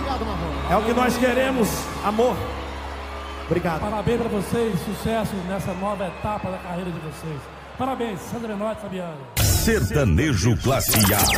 Obrigado, Marrom. É o que nós queremos, amor. Obrigado. Parabéns pra vocês, sucesso nessa nova etapa da carreira de vocês. Parabéns, Sandra Menotti e Fabiano. Sertanejo Classe A.